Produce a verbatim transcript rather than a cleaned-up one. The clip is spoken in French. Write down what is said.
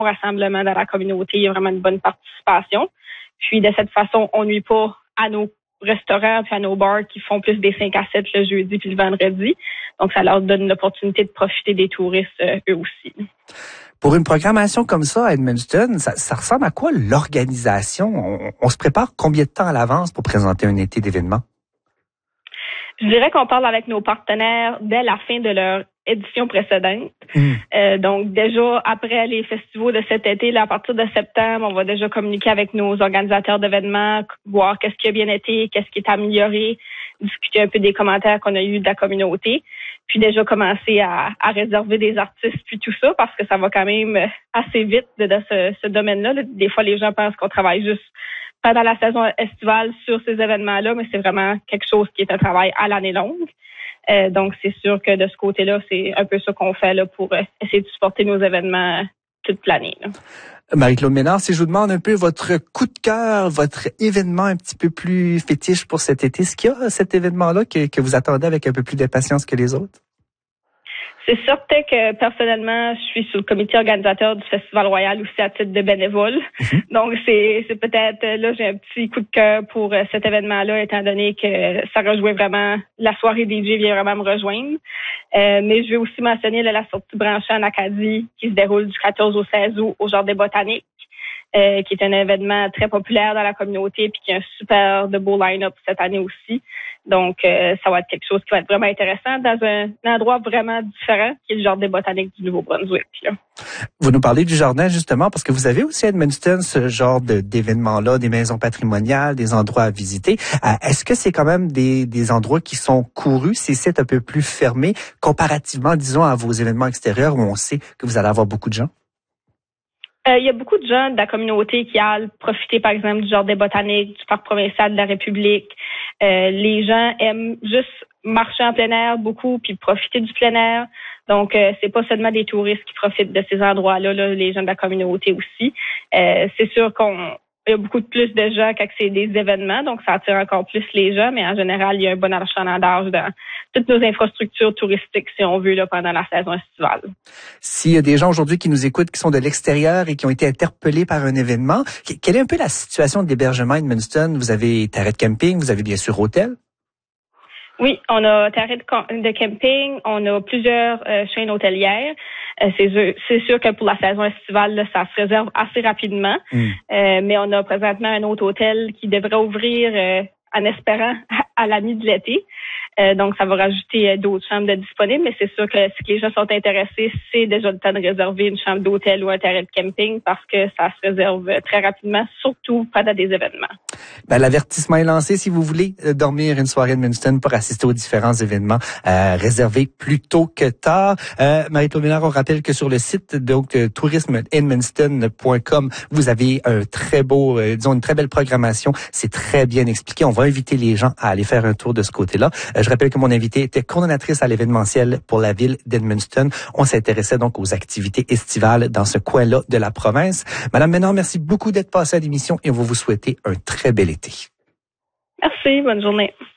rassemblement dans la communauté. Il y a vraiment une bonne participation. Puis, de cette façon, on nuit pas à nos restaurants puis à nos bars qui font plus des cinq à sept le jeudi puis le vendredi. Donc, ça leur donne l'opportunité de profiter des touristes euh, eux aussi. Pour une programmation comme ça à Edmundston, ça, ça ressemble à quoi l'organisation? On, on se prépare combien de temps à l'avance pour présenter un été d'événements? Je dirais qu'on parle avec nos partenaires dès la fin de leur édition précédente. Mmh. Euh, donc, déjà, après les festivals de cet été, là, à partir de septembre, on va déjà communiquer avec nos organisateurs d'événements, voir qu'est-ce qui a bien été, qu'est-ce qui est amélioré, discuter un peu des commentaires qu'on a eus de la communauté, puis déjà commencer à, à réserver des artistes, puis tout ça, parce que ça va quand même assez vite dans ce, ce domaine-là. Des fois, les gens pensent qu'on travaille juste pendant la saison estivale sur ces événements-là, mais c'est vraiment quelque chose qui est un travail à l'année longue. Euh, donc, c'est sûr que de ce côté-là, c'est un peu ça qu'on fait là pour euh, essayer de supporter nos événements toute l'année. Là. Marie-Claude Ménard, si je vous demande un peu votre coup de cœur, votre événement un petit peu plus fétiche pour cet été, est-ce qu'il y a cet événement-là que, que vous attendez avec un peu plus d'impatience que les autres? C'est certain que personnellement, je suis sur le comité organisateur du Festival Royal aussi à titre de bénévole. Mm-hmm. Donc, c'est, c'est peut-être, là, j'ai un petit coup de cœur pour euh, cet événement-là, étant donné que ça rejoint vraiment, la soirée D J vient vraiment me rejoindre. Euh, mais je vais aussi mentionner là, la sortie branchée en Acadie qui se déroule du quatorze au seize août au Jardin botanique. Euh, qui est un événement très populaire dans la communauté puis qui a un super de beau line-up cette année aussi. Donc, euh, ça va être quelque chose qui va être vraiment intéressant dans un, un endroit vraiment différent qui est le Jardin botanique du Nouveau-Brunswick. Là. Vous nous parlez du jardin justement parce que vous avez aussi à Edmundston ce genre de, d'événements-là, des maisons patrimoniales, des endroits à visiter. Euh, est-ce que c'est quand même des, des endroits qui sont courus, ces sites un peu plus fermés comparativement, disons, à vos événements extérieurs où on sait que vous allez avoir beaucoup de gens? Euh, il y a beaucoup de gens de la communauté qui allent profiter, par exemple, du Jardin botanique, du Parc provincial de la République. Euh, les gens aiment juste marcher en plein air beaucoup puis profiter du plein air. Donc, euh, c'est pas seulement des touristes qui profitent de ces endroits-là, là, les gens de la communauté aussi. Euh, c'est sûr qu'on il y a beaucoup de plus de gens quand c'est des événements, donc ça attire encore plus les gens, mais en général, il y a un bon achalandage dans toutes nos infrastructures touristiques, si on veut, là, pendant la saison estivale. S'il y a des gens aujourd'hui qui nous écoutent, qui sont de l'extérieur et qui ont été interpellés par un événement, quelle est un peu la situation de l'hébergement à Edmundston? Vous avez terrain de camping, vous avez bien sûr hôtel? Oui, on a terrain de, de camping, on a plusieurs euh, chaînes hôtelières. Euh, c'est, c'est sûr que pour la saison estivale, là, ça se réserve assez rapidement. Mm. Euh, mais on a présentement un autre hôtel qui devrait ouvrir euh, en espérant à, à la mi de l'été. Euh, donc, ça va rajouter d'autres chambres de disponibles, mais c'est sûr que si les gens sont intéressés, c'est déjà le temps de réserver une chambre d'hôtel ou un terrain de camping parce que ça se réserve très rapidement, surtout pendant des événements. Ben, l'avertissement est lancé. Si vous voulez dormir une soirée de Edmundston pour assister aux différents événements, euh, réservez plus tôt que tard. Euh, Marie-Claude Ménard, on rappelle que sur le site donc euh, tourisme edmundston point com, vous avez un très beau, euh, disons une très belle programmation. C'est très bien expliqué. On va inviter les gens à aller faire un tour de ce côté-là. Euh, je rappelle que mon invité était coordonnatrice à l'événementiel pour la ville d'Edmundston. On s'intéressait donc aux activités estivales dans ce coin-là de la province. Madame Ménard, merci beaucoup d'être passée à l'émission et on va vous souhaiter un très bel été. Merci, bonne journée.